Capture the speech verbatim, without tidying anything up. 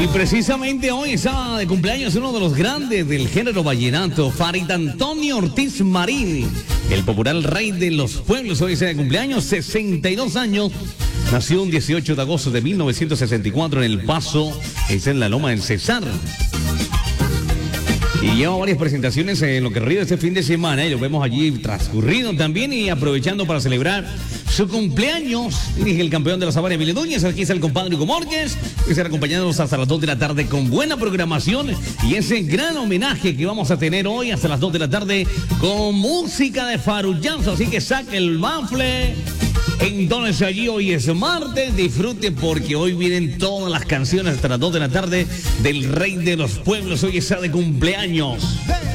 Y precisamente hoy está de cumpleaños uno de los grandes del género vallenato, Farid Antonio Ortiz Marín, el popular rey de los pueblos. Hoy está de cumpleaños, sesenta y dos años. Nació un dieciocho de agosto de mil novecientos sesenta y cuatro en El Paso, es en la Loma del Cesar. Y lleva varias presentaciones en lo que ríe este fin de semana, y lo vemos allí transcurrido también, y aprovechando para celebrar su cumpleaños. Dirige el campeón de la Sabana, Emilio Núñez. Aquí está el compadre Hugo Márquez, que estará acompañándonos hasta las dos de la tarde con buena programación y ese gran homenaje que vamos a tener hoy hasta las dos de la tarde con música de farullazo. Así que saque el bafle. Entonces allí hoy es martes, disfruten porque hoy vienen todas las canciones hasta las dos de la tarde del rey de los pueblos. Hoy está de cumpleaños.